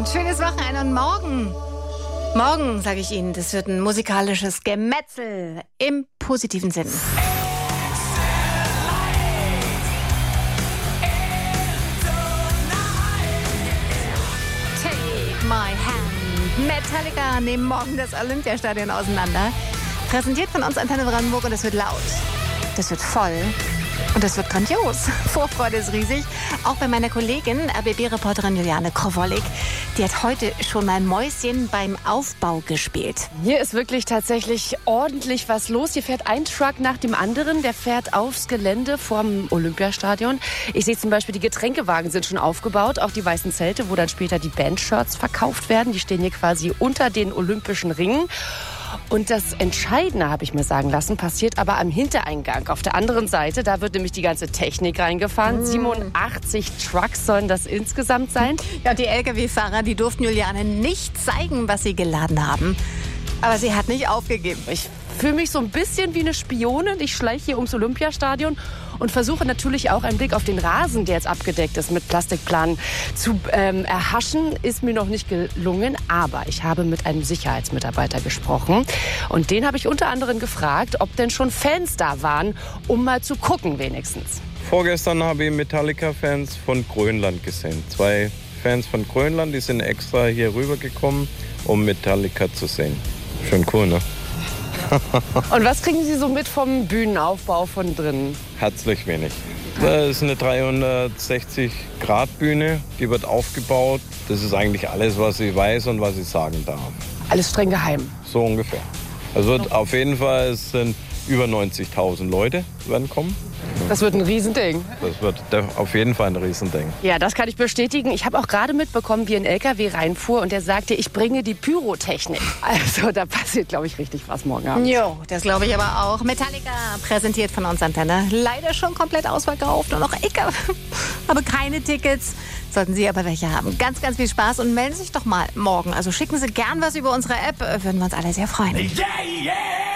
Abend, schönes Wochenende und morgen, sage ich Ihnen, das wird ein musikalisches Gemetzel im positiven Sinn. Take my hand. Metallica nehmen morgen das Olympiastadion auseinander. Präsentiert von uns Antenne Brandenburg und es wird laut, das wird voll. Und das wird grandios. Vorfreude ist riesig. Auch bei meiner Kollegin, RBB-Reporterin Juliane Krowolik. Die hat heute schon mal Mäuschen beim Aufbau gespielt. Hier ist wirklich tatsächlich ordentlich was los. Hier fährt ein Truck nach dem anderen. Der fährt aufs Gelände vorm Olympiastadion. Ich sehe zum Beispiel, die Getränkewagen sind schon aufgebaut. Auch die weißen Zelte, wo dann später die Bandshirts verkauft werden. Die stehen hier quasi unter den Olympischen Ringen. Und das Entscheidende, habe ich mir sagen lassen, passiert aber am Hintereingang. Auf der anderen Seite, da wird nämlich die ganze Technik reingefahren. 87 Trucks sollen das insgesamt sein. Ja, die Lkw-Fahrer, die durften Juliane nicht zeigen, was sie geladen haben. Aber sie hat nicht aufgegeben. Ich fühle mich so ein bisschen wie eine Spionin. Ich schleiche hier ums Olympiastadion und versuche natürlich auch einen Blick auf den Rasen, der jetzt abgedeckt ist, mit Plastikplanen zu erhaschen. Ist mir noch nicht gelungen, aber ich habe mit einem Sicherheitsmitarbeiter gesprochen. Und den habe ich unter anderem gefragt, ob denn schon Fans da waren, um mal zu gucken wenigstens. Vorgestern habe ich Metallica-Fans von Grönland gesehen. 2 Fans von Grönland, die sind extra hier rübergekommen, um Metallica zu sehen. Schon cool, ne? Und was kriegen Sie so mit vom Bühnenaufbau von drinnen? Herzlich wenig. Das ist eine 360-Grad-Bühne, die wird aufgebaut. Das ist eigentlich alles, was ich weiß und was ich sagen darf. Alles streng geheim. So ungefähr. Es wird auf jeden Fall, es sind über 90.000 Leute werden kommen. Das wird ein Riesending. Das wird auf jeden Fall ein Riesending. Ja, das kann ich bestätigen. Ich habe auch gerade mitbekommen, wie ein LKW reinfuhr und der sagte, ich bringe die Pyrotechnik. Also da passiert, glaube ich, richtig was morgen Abend. Jo, das glaube ich aber auch. Metallica präsentiert von uns Antenne. Leider schon komplett ausverkauft und auch ich habe keine Tickets. Sollten Sie aber welche haben. Ganz, ganz viel Spaß und melden Sie sich doch mal morgen. Also schicken Sie gern was über unsere App. Würden wir uns alle sehr freuen. Yeah, yeah.